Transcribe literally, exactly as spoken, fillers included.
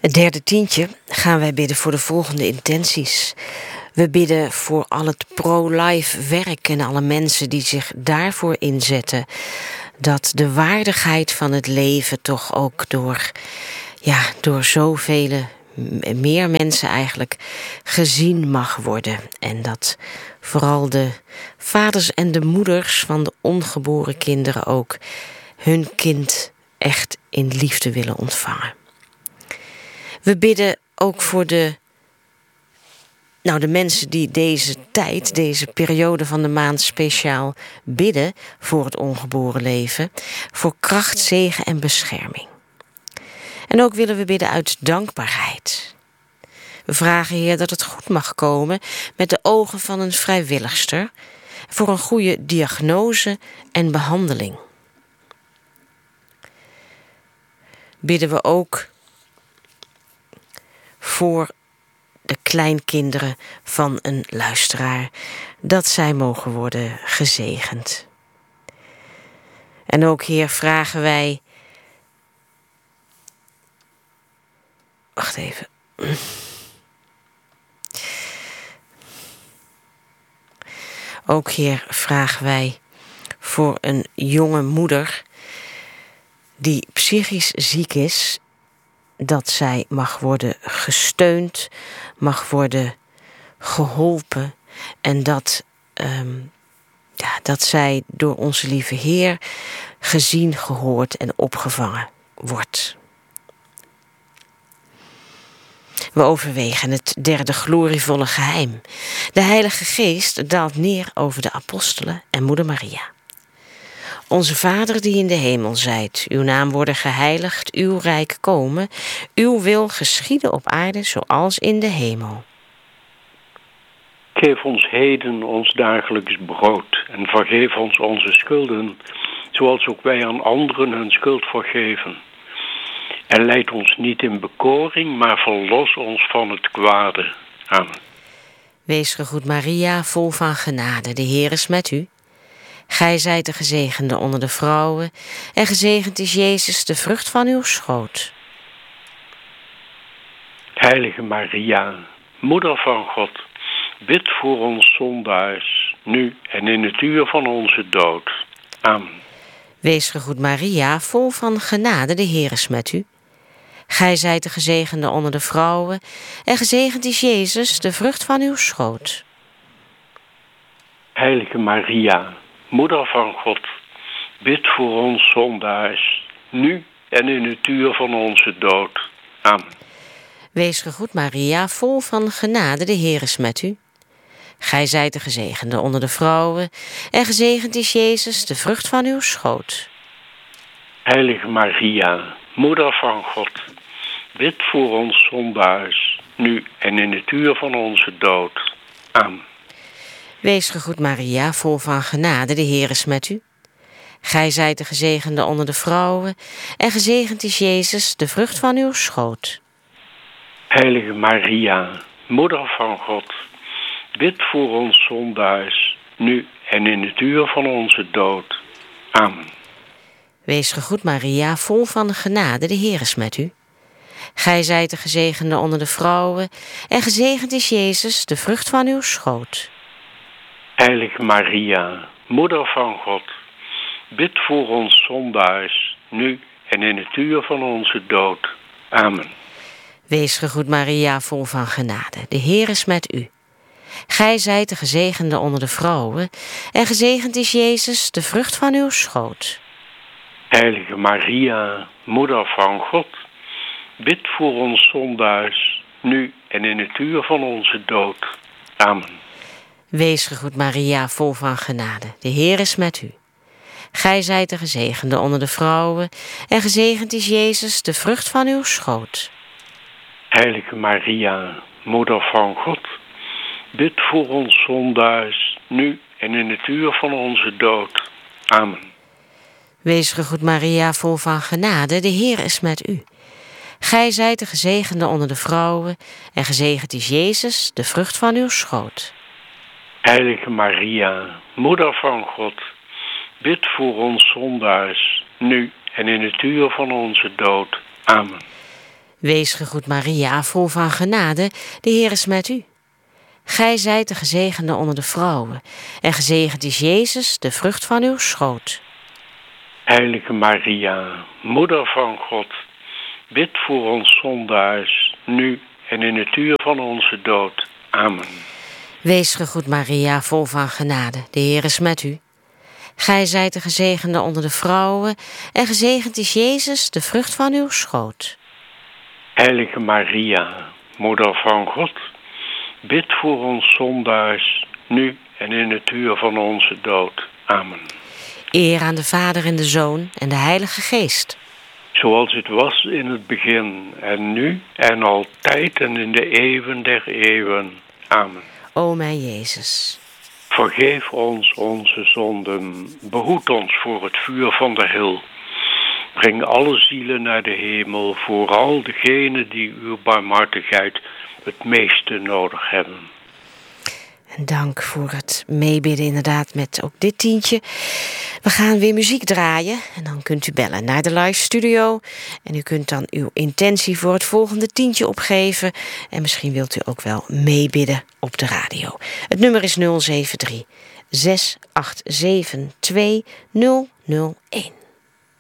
Het derde tientje gaan wij bidden voor de volgende intenties. We bidden voor al het pro-life werk en alle mensen die zich daarvoor inzetten. Dat de waardigheid van het leven toch ook door, ja, door zoveel meer mensen eigenlijk gezien mag worden. En dat vooral de vaders en de moeders van de ongeboren kinderen ook hun kind echt in liefde willen ontvangen. We bidden ook voor de, nou, de mensen die deze tijd, deze periode van de maand speciaal bidden voor het ongeboren leven, voor kracht, zegen en bescherming. En ook willen we bidden uit dankbaarheid. We vragen, Heer, dat het goed mag komen met de ogen van een vrijwilligster voor een goede diagnose en behandeling. Bidden we ook voor de kleinkinderen van een luisteraar, dat zij mogen worden gezegend. En ook, Heer, vragen wij... Wacht even. Ook, Heer, vragen wij voor een jonge moeder die psychisch ziek is, dat zij mag worden gesteund, mag worden geholpen en dat, um, ja, dat zij door onze lieve Heer gezien, gehoord en opgevangen wordt. We overwegen het derde glorievolle geheim. De Heilige Geest daalt neer over de apostelen en moeder Maria. Onze Vader die in de hemel zijt, uw naam worden geheiligd, uw rijk komen, uw wil geschieden op aarde zoals in de hemel. Geef ons heden ons dagelijks brood en vergeef ons onze schulden, zoals ook wij aan anderen hun schuld vergeven. En leid ons niet in bekoring, maar verlos ons van het kwade. Amen. Wees gegroet Maria, vol van genade, de Heer is met u. Gij zijt de gezegende onder de vrouwen, en gezegend is Jezus, de vrucht van uw schoot. Heilige Maria, Moeder van God, bid voor ons zondaars, nu en in het uur van onze dood. Amen. Wees gegroet Maria, vol van genade, de Heer is met u. Gij zijt de gezegende onder de vrouwen, en gezegend is Jezus, de vrucht van uw schoot. Heilige Maria, Moeder van God, bid voor ons zondaars, nu en in het uur van onze dood. Amen. Wees gegroet Maria, vol van genade, de Heer is met u. Gij zijt de gezegende onder de vrouwen, en gezegend is Jezus, de vrucht van uw schoot. Heilige Maria, Moeder van God, bid voor ons zondaars, nu en in het uur van onze dood. Amen. Wees gegroet Maria, vol van genade, de Heer is met u. Gij zijt de gezegende onder de vrouwen, en gezegend is Jezus, de vrucht van uw schoot. Heilige Maria, Moeder van God, bid voor ons zondaars, nu en in het uur van onze dood. Amen. Wees gegroet Maria, vol van genade, de Heer is met u. Gij zijt de gezegende onder de vrouwen, en gezegend is Jezus, de vrucht van uw schoot. Heilige Maria, Moeder van God, bid voor ons zondaars, nu en in het uur van onze dood. Amen. Wees gegroet Maria, vol van genade, de Heer is met u. Gij zijt de gezegende onder de vrouwen, en gezegend is Jezus, de vrucht van uw schoot. Heilige Maria, Moeder van God, bid voor ons zondaars, nu en in het uur van onze dood. Amen. Wees gegroet Maria, vol van genade, de Heer is met u. Gij zijt de gezegende onder de vrouwen, en gezegend is Jezus, de vrucht van uw schoot. Heilige Maria, Moeder van God, bid voor ons zondaars, nu en in het uur van onze dood. Amen. Wees gegroet Maria, vol van genade, de Heer is met u. Gij zijt de gezegende onder de vrouwen, en gezegend is Jezus, de vrucht van uw schoot. Heilige Maria, Moeder van God, bid voor ons zondaars, nu en in het uur van onze dood. Amen. Wees gegroet Maria, vol van genade, de Heer is met u. Gij zijt de gezegende onder de vrouwen, en gezegend is Jezus, de vrucht van uw schoot. Heilige Maria, Moeder van God, bid voor ons zondaars, nu en in het uur van onze dood. Amen. Wees gegroet Maria, vol van genade, de Heer is met u. Gij zijt de gezegende onder de vrouwen, en gezegend is Jezus, de vrucht van uw schoot. Heilige Maria, Moeder van God, bid voor ons zondaars, nu en in het uur van onze dood. Amen. Eer aan de Vader en de Zoon en de Heilige Geest. Zoals het was in het begin, en nu en altijd en in de eeuwen der eeuwen. Amen. O mijn Jezus. Vergeef ons onze zonden, behoed ons voor het vuur van de hel. Breng alle zielen naar de hemel, vooral degenen die uw barmhartigheid het meeste nodig hebben. En dank voor het meebidden inderdaad met ook dit tientje. We gaan weer muziek draaien en dan kunt u bellen naar de live studio. En u kunt dan uw intentie voor het volgende tientje opgeven. En misschien wilt u ook wel meebidden op de radio. Het nummer is nul zeven drie, zes acht zeven, twee nul nul een.